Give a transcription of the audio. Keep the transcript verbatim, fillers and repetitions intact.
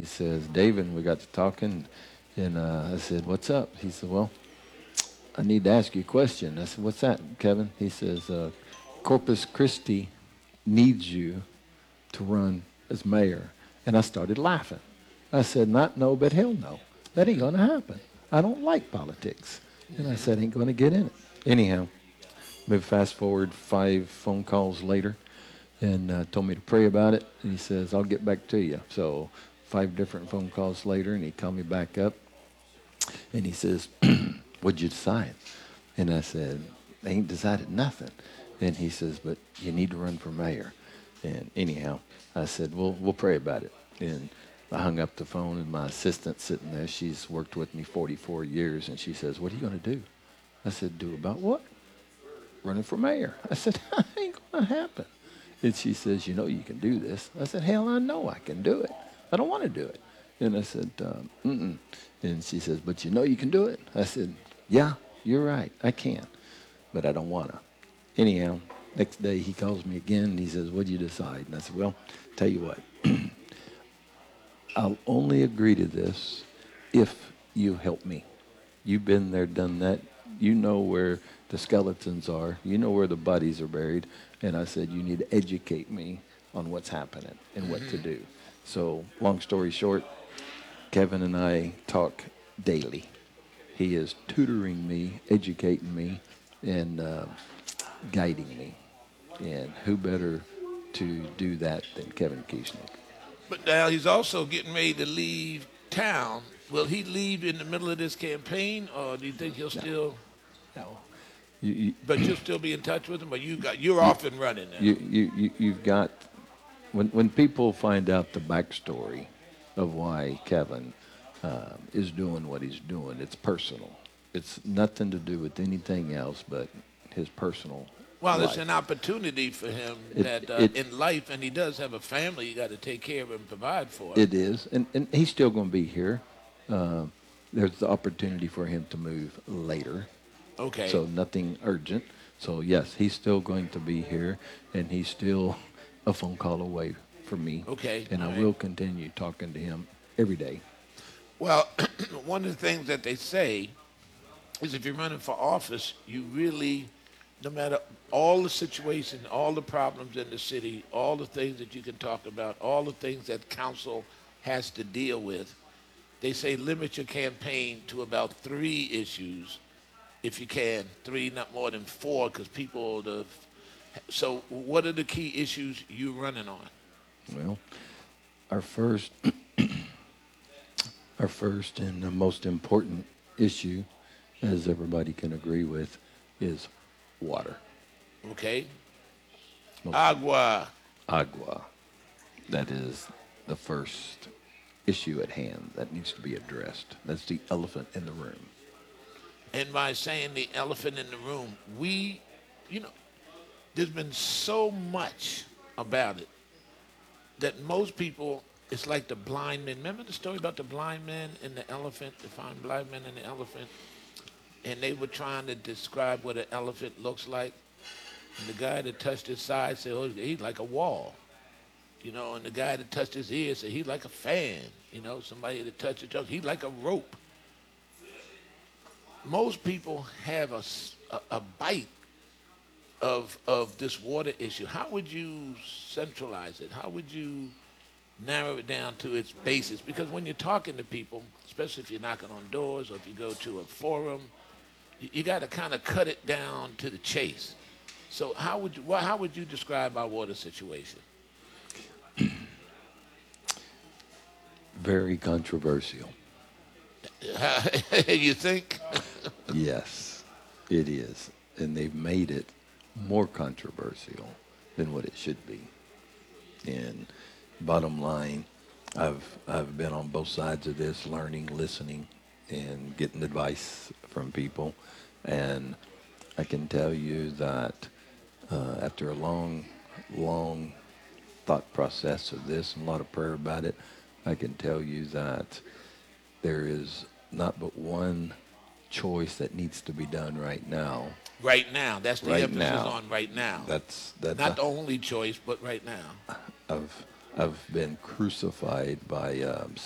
says, David, we got to talking, and uh, I said, what's up? He said, well, I need to ask you a question. I said, what's that, Kevin? He says, uh, Corpus Christi needs you to run as mayor. And I started laughing. I said, not no, but hell no. That ain't going to happen. I don't like politics. And I said, ain't going to get in it. Anyhow, maybe fast forward five phone calls later, and uh, told me to pray about it. And he says, I'll get back to you. So five different phone calls later, and he called me back up, and he says, what'd you decide? And I said, I ain't decided nothing. And he says, but you need to run for mayor. And anyhow, I said, well, we'll pray about it. And I hung up the phone, and my assistant sitting there, she's worked with me forty-four years, and she says, what are you going to do? I said, do about what? Running for mayor. I said, that ain't going to happen. And she says, you know you can do this. I said, hell, I know I can do it. I don't want to do it. And I said, um, mm-mm. And she says, but you know you can do it? I said, yeah, you're right, I can, but I don't want to. Anyhow, next day he calls me again, and he says, what'd you decide? And I said, well, tell you what, I'll only agree to this if you help me. You've been there, done that. You know where the skeletons are. You know where the bodies are buried. And I said, you need to educate me on what's happening and what to do. So long story short, Kevin and I talk daily. He is tutoring me, educating me, and uh, guiding me. And who better to do that than Kevin Keesnick? But now he's also getting ready to leave town. Will he leave in the middle of this campaign, or do you think he'll No. still? No. You, you, But you'll still be in touch with him, or you got you're off and running now. you, you, you, you've got, when, when people find out the backstory of why Kevin uh, is doing what he's doing, it's personal. It's nothing to do with anything else but his personal Well, life. it's an opportunity for him It- that uh, it- in life, and he does have a family you got to take care of and provide for. It is, and, and he's still going to be here. Uh, there's the opportunity for him to move later. Okay. So nothing urgent. So yes, he's still going to be here, and he's still a phone call away from me. Okay, And all I right. will continue talking to him every day. Well, one of the things that they say is if you're running for office, you really, no matter all the situation, all the problems in the city, all the things that you can talk about, all the things that council has to deal with, they say limit your campaign to about three issues, if you can, three, not more than four, because people, the, so what are the key issues you're running on? Well, our first, our first and the most important issue, as everybody can agree with, is water. Okay? Most- Agua. Agua. That is the first issue at hand that needs to be addressed. That's the elephant in the room. And by saying the elephant in the room, we, you know, there's been so much about it that most people, it's like the blind men. Remember the story about the blind man and the elephant, the fine blind man and the elephant? And they were trying to describe what an elephant looks like. And the guy that touched his side said, oh, he's like a wall. You know, and the guy that touched his ear said, he's like a fan. You know, somebody that touched his tongue, he's like a rope. Most people have a, s- a- a bite of, of this water issue. How would you centralize it? How would you narrow it down to its basis? Because when you're talking to people, especially if you're knocking on doors or if you go to a forum, you, you got to kind of cut it down to the chase. So how would you, well, how would you describe our water situation? Very controversial. You think? Yes, it is. And they've made it more controversial than what it should be. And bottom line, I've I've been on both sides of this, learning, listening, and getting advice from people. And I can tell you that uh, after a long, long thought process of this and a lot of prayer about it, I can tell you that there is not but one choice that needs to be done right now. Right now. That's the Right emphasis now. on right now. That's that. Not the only choice, but right now. I've I've been crucified by um,